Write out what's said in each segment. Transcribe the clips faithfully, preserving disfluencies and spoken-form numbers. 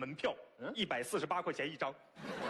门票，嗯，一百四十八块钱一张。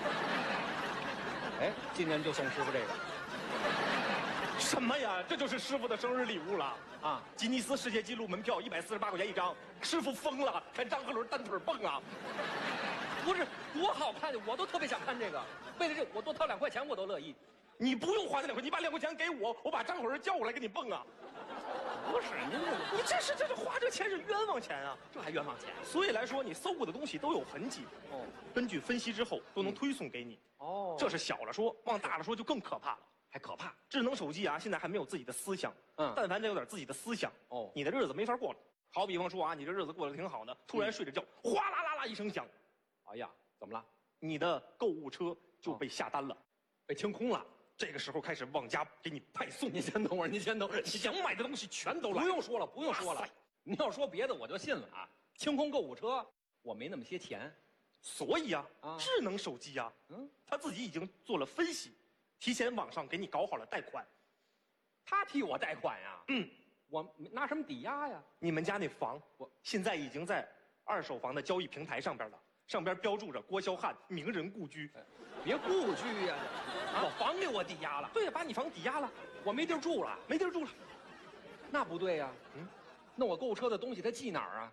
哎，今年就送师傅这个。 什么呀？这就是师傅的生日礼物了啊！ 吉尼斯世界纪录门票一百四十八块钱一张，师傅疯了，看张鹤伦单腿蹦啊！ 不是多好看的，我都特别想看这个。为了这，我多掏两块钱我都乐意。 你不用花这两块，你把两块钱给我，我把张鹤伦叫过来给你蹦啊！ 不是您这， 你这是这是花这钱是冤枉钱啊！ 这还冤枉钱？ 所以来说，你搜过的东西都有痕迹哦。根据分析之后，都能推送给你。哦，这是小了说，往大了说就更可怕了。 还可怕， 智能手机啊，现在还没有自己的思想。嗯，但凡再有点自己的思想，哦，你的日子没法过了。好比方说啊，你这日子过得挺好的，突然睡着觉，嗯、哗啦啦啦一声响， 哎呀，怎么了？ 你的购物车就被下单了，哦、 被清空了。 这个时候开始往家给你派送。 你先等会儿，你先等会儿，你想买的东西全都来。 不用说了，不用说了。你要说别的我就信了啊。清空购物车，我没那么些钱， 所以啊，啊智能手机啊，嗯，他自己已经做了分析。提前网上给你搞好了贷款， 他替我贷款呀？ 嗯， 我拿什么抵押呀？ 你们家那房，我现在已经在二手房的交易平台上边了，上边标注着郭霄汉名人故居。 哎、别故居呀、啊，我房给我抵押了。 对呀，把你房抵押了， 我没地儿住了， 没地儿住了。 那不对呀，嗯，那我购物车的东西它寄哪儿啊？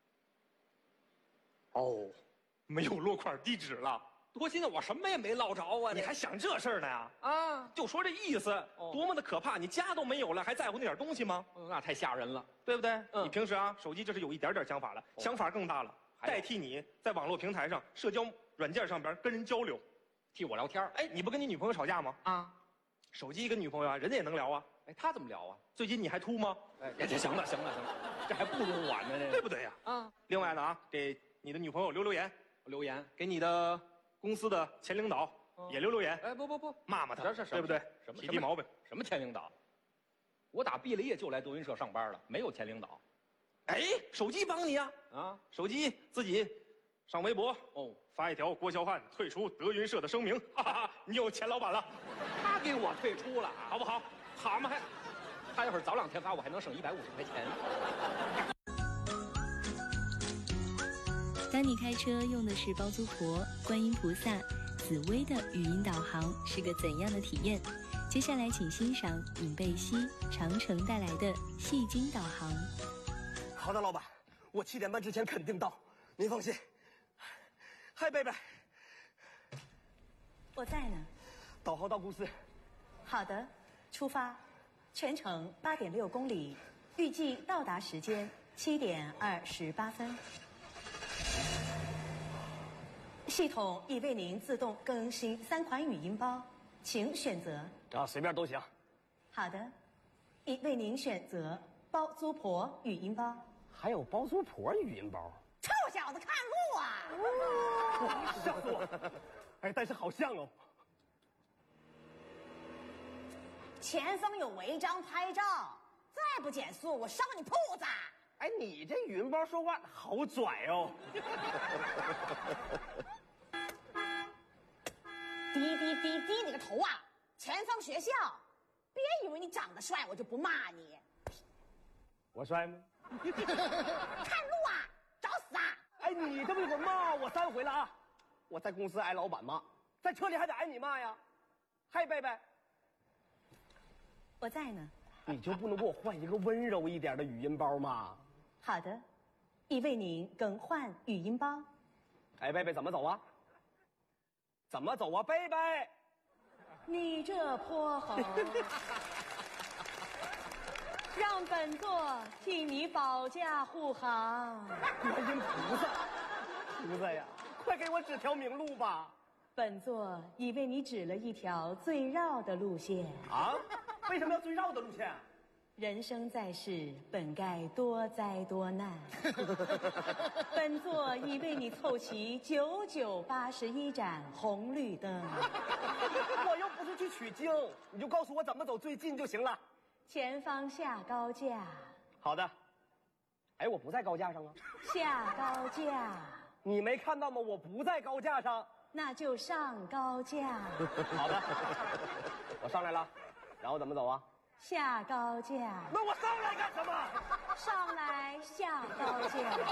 哦，没有落款地址了。 多新鲜！我什么也没捞着啊！ 你还想这事儿呢呀？ 啊， 就说这意思，哦、多么的可怕！你家都没有了，还在乎那点东西吗？ 嗯、那太吓人了， 对不对？嗯、你平时啊，手机这是有一点点想法了，哦、想法更大了，代替你在网络平台上、社交软件上边跟人交流， 替我聊天。 哎，你不跟你女朋友吵架吗？ 啊， 手机跟女朋友啊，人家也能聊啊。 哎，他怎么聊啊？ 最近你还秃吗？ 哎，这行了，行了，行了，这还不如我呢，这对不对呀？ 啊， 另外呢啊，给你的女朋友留留言， 留言， 给你的。公司的前领导也留留言， 哎不不不， 骂骂他， 是是， 对不对？ 什么提提毛病？ 什么前领导？我打毕了业就来德云社上班了，没有前领导。 哎，手机帮你啊啊！手机自己上微博哦，发一条郭霄汉退出德云社的声明，哈哈哈！你有前老板了， 他给我退出了， 好不好？ 好嘛还，他要是早两天发，我还能省一百五十块钱。 当你开车用的是包租婆、观音菩萨、紫薇的语音导航是个怎样的体验？接下来请欣赏尹贝希、长城带来的戏精导航。 好的，老板，我七点半之前肯定到，您放心。嗨，贝贝， 我在呢。 导航到公司。 好的，出发，全程八点六公里，预计到达时间七点二十八分。系统已为您自动更新三款语音包，请选择。 啊，随便都行。 好的，已为您选择包租婆语音包。 还有包租婆语音包？ 臭小子，看路啊！ 哇，吓死我！哎，但是好像哦。 前方有违章拍照，再不减速，我烧你铺子！ 哎，你这语音包说话好拽哦。 滴滴滴滴你个头啊！前方学校，别以为你长得帅我就不骂你。 我帅吗？ 看路啊，找死啊！ 哎，你这么一会儿骂我三回了啊！我在公司挨老板骂，在车里还得挨你骂呀。嗨，贝贝， 我在呢。 你就不能给我换一个温柔一点的语音包吗？ 好的，已为您更换语音包。 哎，贝贝怎么走啊？怎么走啊，贝贝？ 你这泼猴，让本座替你保驾护航。 观音菩萨，菩萨呀，快给我指条明路吧！ 本座已为你指了一条最绕的路线。 啊？为什么要最绕的路线？ 人生在世，本该多灾多难。本座已为你凑齐九九八十一盏红绿灯。 我又不是去取经，你就告诉我怎么走最近就行了。 前方下高架。好的。哎，我不在高架上啊。 下高架。 你没看到吗？我不在高架上。 那就上高架。 好的，我上来了，然后怎么走啊？ 下高架。 那我上来干什么？ 上来下高架。